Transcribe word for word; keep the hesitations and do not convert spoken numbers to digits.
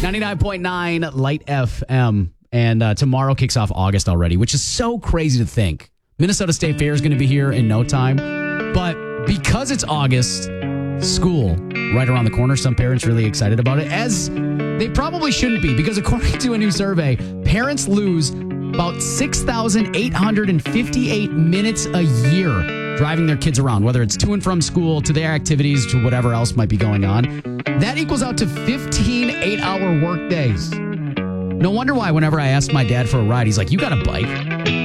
ninety-nine point nine Light F M. And uh, tomorrow kicks off August already, which is so crazy to think. Minnesota State Fair is going to be here in no time. But because it's August, school right around the corner, some parents really excited about it, as they probably shouldn't be, because according to a new survey, parents lose about six thousand eight hundred fifty-eight minutes a year driving their kids around, whether it's to and from school, to their activities, to whatever else might be going on. That equals out to fifteen eight-hour work days. No wonder why whenever I asked my dad for a ride, he's like, you got a bike?